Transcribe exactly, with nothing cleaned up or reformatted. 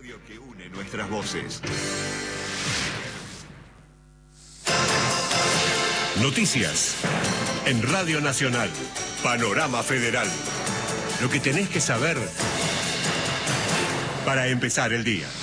radio que une nuestras voces. Noticias en Radio Nacional. Panorama Federal. Lo que tenés que saber para empezar el día.